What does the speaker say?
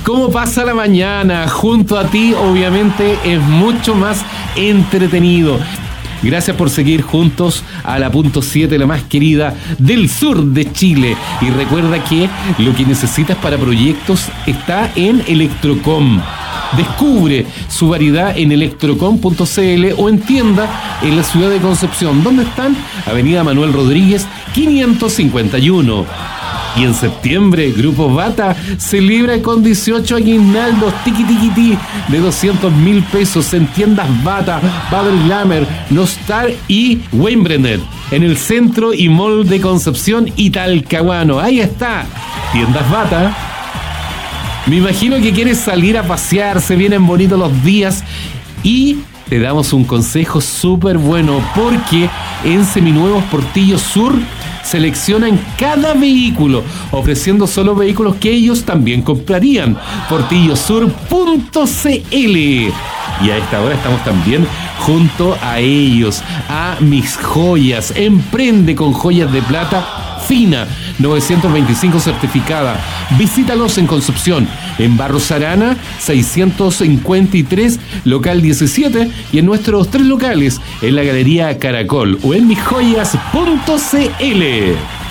¿Cómo pasa la mañana? Junto a ti, obviamente, es mucho más entretenido. Gracias por seguir juntos a la punto 7, la más querida del sur de Chile. Y recuerda que lo que necesitas para proyectos está en Electrocom. Descubre su variedad en electrocom.cl o en tienda en la ciudad de Concepción. ¿Dónde están? Avenida Manuel Rodríguez, 551. Y en septiembre, Grupo Bata celebra con 18 aguinaldos tiqui de 200.000 pesos en tiendas Bata, Babel Glamour, Nostar y Weinbrenner. En el centro y mall de Concepción y Talcahuano. Ahí está, tiendas Bata. Me imagino que quieres salir a pasear, se vienen bonitos los días y te damos un consejo súper bueno porque en Seminuevos Portillo Sur seleccionan cada vehículo, ofreciendo solo vehículos que ellos también comprarían. portillosur.cl. Y a esta hora estamos también junto a ellos, a Mis Joyas. Emprende con joyas de plata fina, 925 certificada. Visítalos en Concepción, en Barros Arana, 653, local 17, y en nuestros 3 locales, en la Galería Caracol o en misjoyas.cl.